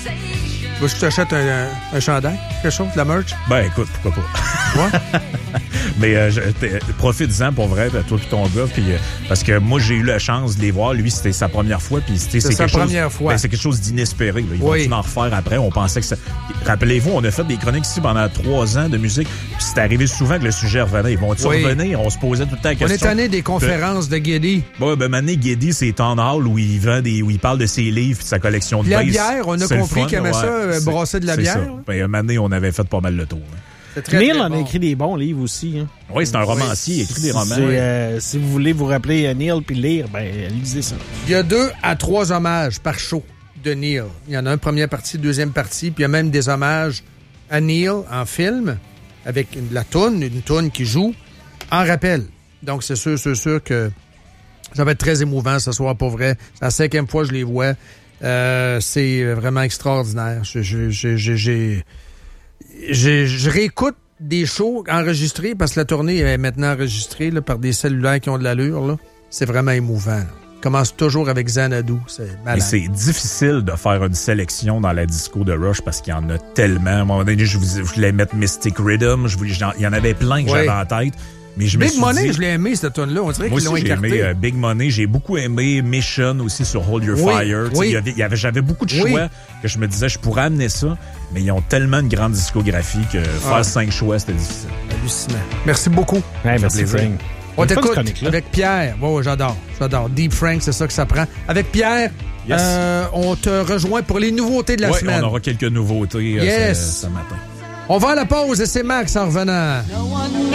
Veux-tu que je t'achète un chandail? Quelque chose? De la merch? Ben, écoute, pourquoi pas. Ouais. Mais profite-en pour vrai, toi et ton gars. Puis, parce que moi, j'ai eu la chance de les voir. Lui, c'était sa première fois. Puis c'est sa première fois. Ben, c'est quelque chose d'inespéré. Là. Ils vont en refaire après. On pensait que ça... Rappelez-vous, on a fait des chroniques ici pendant 3 ans de musique. Puis c'est arrivé souvent que le sujet revenait. Ils vont-ils revenir? On se posait tout le temps la question. On est tanné des conférences de Geddy. Ouais, ben maintenant, Geddy, c'est Town Hall où il vend où il parle de ses livres et de sa collection de la bass. bière, on a compris qu'il aimait ça, brasser de la bière. Ben, un moment donné, on avait fait pas mal le tour. Neil en a écrit des bons livres aussi. Hein. Oui, c'est un romancier, il écrit des romans. Si vous voulez vous rappeler Neil puis lire, ben lisez ça. Il y a 2 à 3 hommages par show de Neil. Il y en a un première partie, deuxième partie, puis il y a même des hommages à Neil en film, avec une toune qui joue en rappel. Donc, c'est sûr que ça va être très émouvant ce soir, pour vrai. C'est la 5e fois que je les vois. C'est vraiment extraordinaire. Je réécoute des shows enregistrés parce que la tournée est maintenant enregistrée là, par des cellulaires qui ont de l'allure. Là. C'est vraiment émouvant. Là. Commence toujours avec Xanadu. C'est malade. Et c'est difficile de faire une sélection dans la disco de Rush parce qu'il y en a tellement. À un moment donné, je voulais mettre Mystic Rhythm. Il y en avait plein que j'avais en tête. Mais Big Money, je l'ai aimé, cette tune-là. On dirait qu'ils l'ont écarté. J'ai aimé Big Money. J'ai beaucoup aimé Mission aussi sur Hold Your Fire. J'avais beaucoup de choix que je me disais, je pourrais amener ça. Mais ils ont tellement une grande discographie que faire 5 choix, c'était difficile. Hallucinant. Merci beaucoup. Ouais, merci, Frank. On t'écoute avec Pierre. Oh, j'adore. Deep Frank, c'est ça que ça prend. Avec Pierre, on te rejoint pour les nouveautés de la semaine. On aura quelques nouveautés ce matin. On va à la pause et c'est Max en revenant.